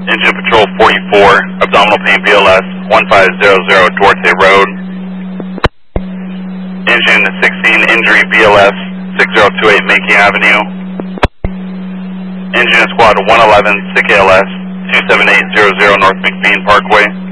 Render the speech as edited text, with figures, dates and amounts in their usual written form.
Engine Patrol 44, abdominal pain BLS 1500 Duarte Road. Engine 16, injury BLS 6028 Macon Avenue. Engine Squad 111, SICK ALS 27800 North McBean Parkway.